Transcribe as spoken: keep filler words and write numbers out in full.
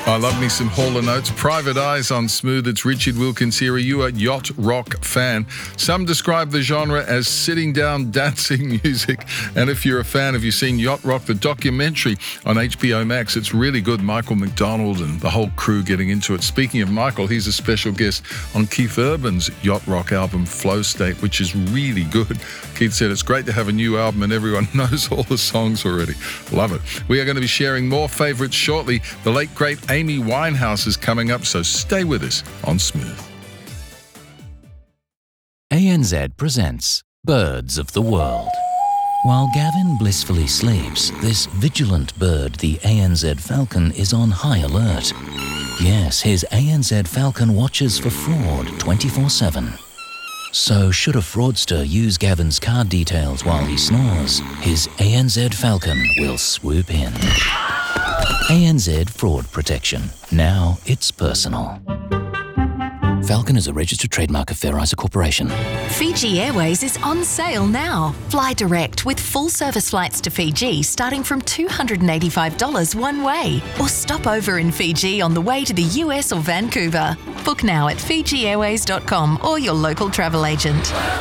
I love me some Hall and Oates. Private Eyes on Smooth. It's Richard Wilkins here. Are you a yacht rock fan? Some describe the genre as sitting down dancing music. And if you're a fan, have you seen Yacht Rock, the documentary on H B O Max? It's really good. Michael McDonald and the whole crew getting into it. Speaking of Michael, he's a special guest on Keith Urban's yacht rock album Flow State, which is really good. Keith said it's great to have a new album and everyone knows all the songs already. Love it. We are going to be sharing more favourites shortly. The late great Amy Winehouse is coming up, so stay with us on Smooth. A N Z presents Birds of the World. While Gavin blissfully sleeps, this vigilant bird, the A N Z falcon, is on high alert. Yes, his A N Z falcon watches for fraud twenty-four seven. So should a fraudster use Gavin's card details while he snores, his A N Z falcon will swoop in. A N Z Fraud Protection. Now it's personal. Falcon is a registered trademark of Fair Isa Corporation. Fiji Airways is on sale now. Fly direct with full service flights to Fiji starting from two hundred eighty-five dollars one way. Or stop over in Fiji on the way to the U S or Vancouver. Book now at fiji airways dot com or your local travel agent.